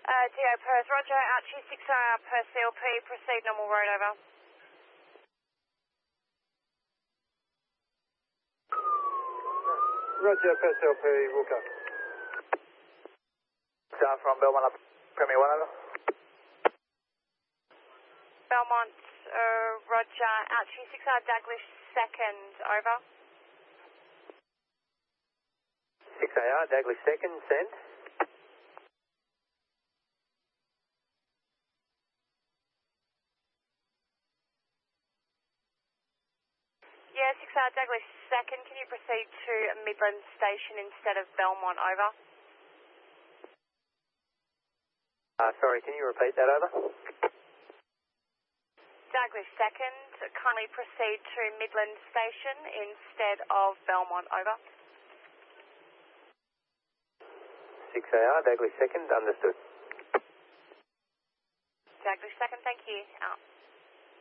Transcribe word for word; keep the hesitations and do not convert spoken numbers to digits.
Uh, D O Perth, Roger, Archie six R per C L P, proceed normal road over. Roger, per C L P, Walker. Down from Belmont up, Premier one over. Belmont, uh, Roger, Archie six R Daglish second, over. six A R, Daglish second, send. Yeah, six R Daglish second, can you proceed to Midland Station instead of Belmont, over? Uh, sorry, can you repeat that, over? Daglish second, kindly proceed to Midland Station instead of Belmont, over. six A R, Daglish second, understood. Daglish second, thank you, out.